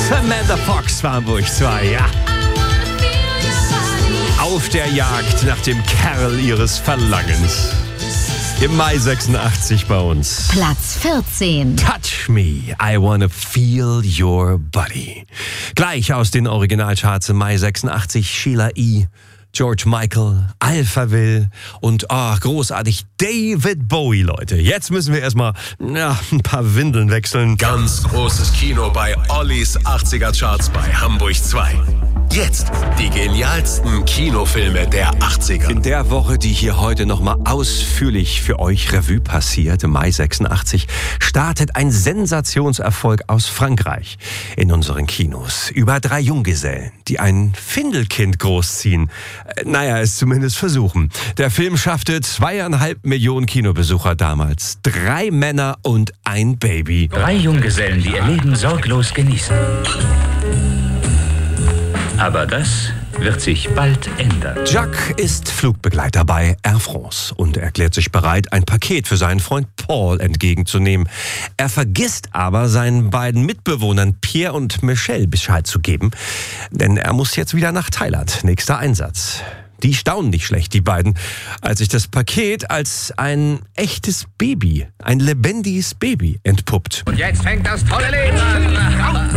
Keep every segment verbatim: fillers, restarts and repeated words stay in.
Samantha Fox war Hamburg zwei, ja. Auf der Jagd nach dem Kerl ihres Verlangens. Im Mai sechsundachtzig bei uns. Platz vierzehn. Touch Me, I Wanna Feel Your Body. Gleich aus den Originalcharts im Mai sechsundachtzig Sheila E., George Michael, Alphaville und oh, großartig David Bowie, Leute. Jetzt müssen wir erstmal ja, ein paar Windeln wechseln. Ganz großes Kino bei Ollis achtziger Charts bei Hamburg zwei. Jetzt die genialsten Kinofilme der achtziger. In der Woche, die hier heute nochmal ausführlich für euch Revue passiert, im Mai sechsundachtzig, startet ein Sensationserfolg aus Frankreich in unseren Kinos. Über drei Junggesellen, die ein Findelkind großziehen. Naja, es zumindest versuchen. Der Film schaffte zweieinhalb Millionen Kinobesucher damals. Drei Männer und ein Baby. Drei Junggesellen, die ihr Leben sorglos genießen. Aber das wird sich bald ändern. Jacques ist Flugbegleiter bei Air France und erklärt sich bereit, ein Paket für seinen Freund Paul entgegenzunehmen. Er vergisst aber, seinen beiden Mitbewohnern Pierre und Michelle Bescheid zu geben, denn er muss jetzt wieder nach Thailand. Nächster Einsatz. Die staunen nicht schlecht, die beiden, als sich das Paket als ein echtes Baby, ein lebendiges Baby entpuppt. Und jetzt fängt das tolle Leben an.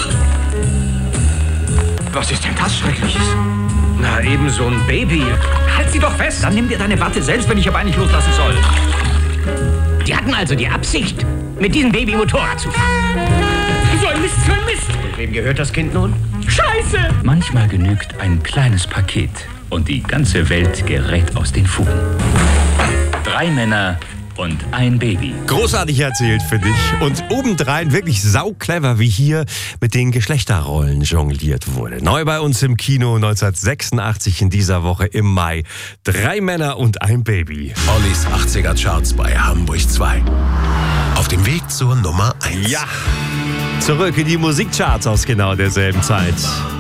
Was ist denn das Schreckliches? Na, eben so ein Baby. Halt sie doch fest! Dann nimm dir deine Watte selbst, wenn ich aber nicht loslassen soll. Die hatten also die Absicht, mit diesem Baby Motorrad zu fahren. So ein Mist für ein Mist! Und wem gehört das Kind nun? Scheiße! Manchmal genügt ein kleines Paket und die ganze Welt gerät aus den Fugen. Drei Männer und ein Baby. Großartig erzählt, finde ich. Und obendrein wirklich sauklever, wie hier mit den Geschlechterrollen jongliert wurde. Neu bei uns im Kino neunzehnhundertsechsundachtzig in dieser Woche im Mai. Drei Männer und ein Baby. Ollis achtziger Charts bei Hamburg zwei. Auf dem Weg zur Nummer eins. Ja, zurück in die Musikcharts aus genau derselben Zeit.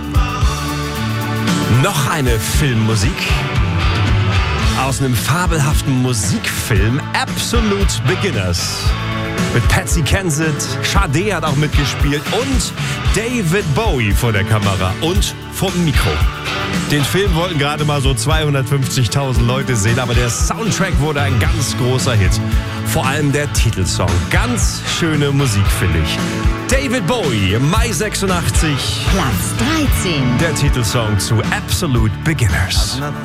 Noch eine Filmmusik aus einem fabelhaften Musikfilm, Absolute Beginners. Mit Patsy Kensit, Sade hat auch mitgespielt und David Bowie vor der Kamera und vom Mikro. Den Film wollten gerade mal so zweihundertfünfzigtausend Leute sehen, aber der Soundtrack wurde ein ganz großer Hit. Vor allem der Titelsong. Ganz schöne Musik, finde ich. David Bowie, Mai sechsundachtzig. Platz dreizehn. Der Titelsong zu Absolute Beginners.